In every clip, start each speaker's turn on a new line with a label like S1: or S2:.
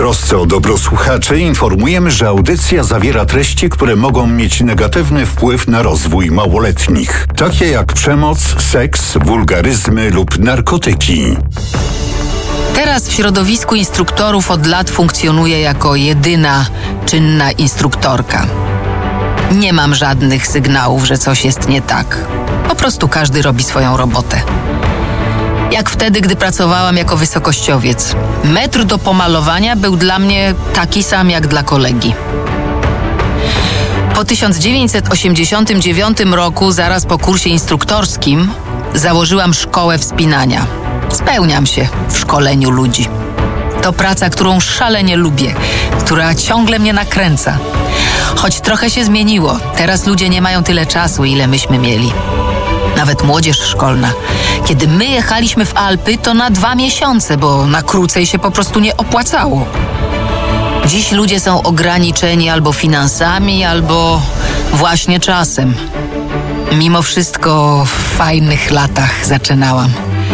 S1: trosce o dobro słuchaczy informujemy, że audycja zawiera treści, które mogą mieć negatywny wpływ na rozwój małoletnich, takie jak przemoc, seks, wulgaryzmy lub narkotyki.
S2: Teraz w środowisku instruktorów od lat funkcjonuję jako jedyna czynna instruktorka. Nie mam żadnych sygnałów, że coś jest nie tak. Po prostu każdy robi swoją robotę. Jak wtedy, gdy pracowałam jako wysokościowiec. Metr do pomalowania był dla mnie taki sam jak dla kolegi. Po 1989 roku, zaraz po kursie instruktorskim, założyłam szkołę wspinania. Spełniam się w szkoleniu ludzi. To praca, którą szalenie lubię, która ciągle mnie nakręca. Choć trochę się zmieniło. Teraz ludzie nie mają tyle czasu, ile myśmy mieli. Nawet młodzież szkolna. Kiedy my jechaliśmy w Alpy, to na 2 miesiące, bo na krócej się po prostu nie opłacało. Dziś ludzie są ograniczeni albo finansami, albo właśnie czasem. Mimo wszystko w fajnych latach zaczynałam.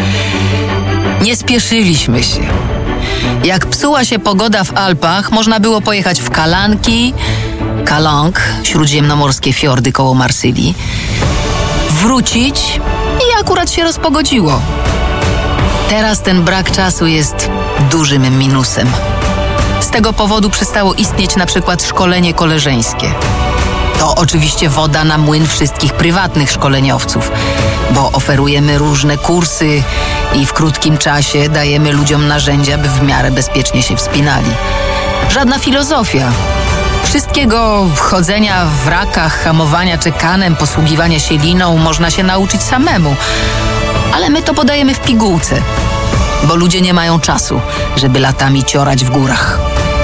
S2: Nie spieszyliśmy się. Jak psuła się pogoda w Alpach, można było pojechać w Kalanki, Calanque, śródziemnomorskie fiordy koło Marsylii, wrócić i akurat się rozpogodziło. Teraz ten brak czasu jest dużym minusem. Z tego powodu przestało istnieć na przykład szkolenie koleżeńskie. To oczywiście woda na młyn wszystkich prywatnych szkoleniowców, bo oferujemy różne kursy i w krótkim czasie dajemy ludziom narzędzia, by w miarę bezpiecznie się wspinali. Żadna filozofia. Wszystkiego chodzenia w wrakach, hamowania czekanem, posługiwania się liną można się nauczyć samemu. Ale my to podajemy w pigułce, bo ludzie nie mają czasu, żeby latami ciorać w górach.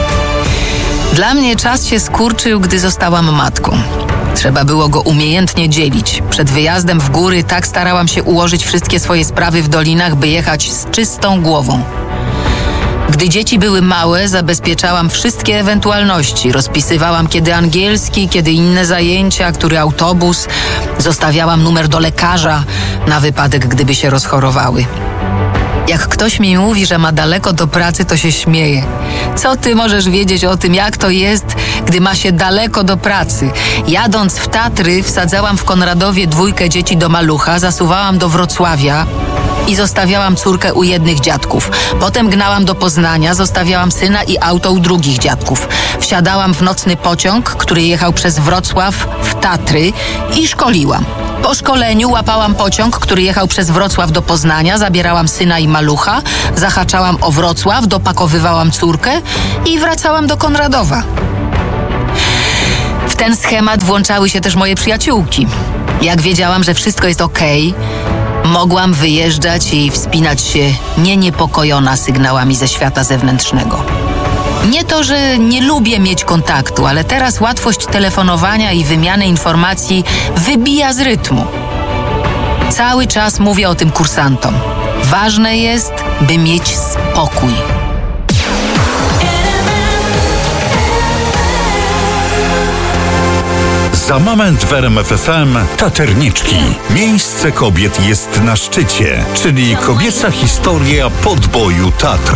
S2: Dla mnie czas się skurczył, gdy zostałam matką. Trzeba było go umiejętnie dzielić. Przed wyjazdem w góry tak starałam się ułożyć wszystkie swoje sprawy w dolinach, by jechać z czystą głową. Gdy dzieci były małe, zabezpieczałam wszystkie ewentualności. Rozpisywałam kiedy angielski, kiedy inne zajęcia, który autobus. Zostawiałam numer do lekarza na wypadek, gdyby się rozchorowały. Jak ktoś mi mówi, że ma daleko do pracy, to się śmieje. Co ty możesz wiedzieć o tym, jak to jest, gdy ma się daleko do pracy? Jadąc w Tatry, wsadzałam w Konradowie 2 dzieci do malucha, zasuwałam do Wrocławia i zostawiałam córkę u jednych dziadków. Potem gnałam do Poznania, zostawiałam syna i auto u drugich dziadków. Wsiadałam w nocny pociąg, który jechał przez Wrocław w Tatry i szkoliłam. Po szkoleniu łapałam pociąg, który jechał przez Wrocław do Poznania, zabierałam syna i malucha, zahaczałam o Wrocław, dopakowywałam córkę i wracałam do Konradowa. W ten schemat włączały się też moje przyjaciółki. Jak wiedziałam, że wszystko jest okej, mogłam wyjeżdżać i wspinać się niepokojona sygnałami ze świata zewnętrznego. Nie to, że nie lubię mieć kontaktu, ale teraz łatwość telefonowania i wymiany informacji wybija z rytmu. Cały czas mówię o tym kursantom. Ważne jest, by mieć spokój.
S1: Za moment w RMF FM Taterniczki. Miejsce kobiet jest na szczycie, czyli kobieca historia podboju Tatr.